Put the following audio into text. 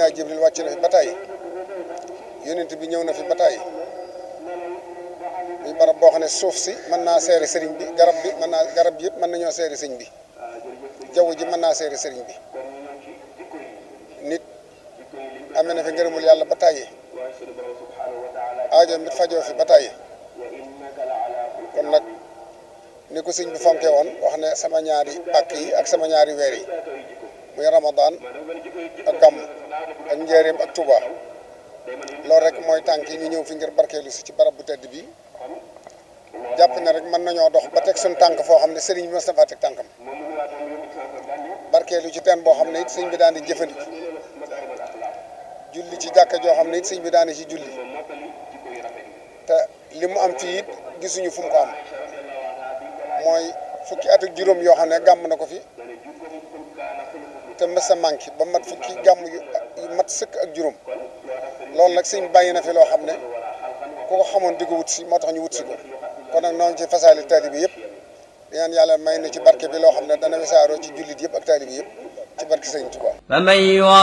Seydina Jibril wàcc na fi ba tàyyi yonent bi ñëw na fi ba tàyyi muy barab boo xam ne suuf si mën naa seere sëriñ bi garab bi yëpp mën nañoo seere sëriñ bi jaww ji mën naa seere sëriñ bi nit amee na fi ngërëmul yàlla ba tàyyi aajo mit fajoo fi ba tàyyi kon nag ni ko sëñ bi fonkee woon wax ne sama ñaari pàkk yi ak sama ñaari weer yi muy Ramadan ak gàmm ak njaareem ak Touba loolu rek mooy tànk yi ñu ñëw fi ngir barkeelu si ci barab bu tedd bi jàpp ne rek mën nañoo dox ba teg suñu tànk foo xam ne sëriñ bi mës na faa teg tànkam barkeelu ci teen boo xam ne it sëñ bi daan di jëfandiku julli ci jàkka joo xam ne it sëñ bi daan di ci julli te li mu am fii it gisuñu fu mu ko am mooy fukki at ak juróom yoo xam ne gàmm na ko fi te mës a manqué ba mat fukki gàmm yu mat sëkk ak juróom loolu nag sëñ bàyyi na fi loo xam ne ku ko xamoon di ko wut si moo tax ñu wut si ko kon nag noo ngi ci fasaali taalibe bi yëpp di ñaan yàlla may na ci barke bi loo xam ne dana wisaaroo ci jullit yëpp ak taalibe bi yëpp ci barke Sëñ Tuubaa